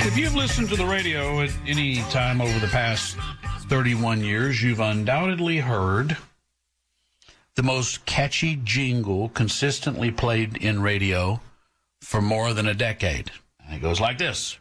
If you've listened to the radio at any time over the past 31 years, you've undoubtedly heard the most catchy jingle consistently played in radio for more than a decade. And it goes like this.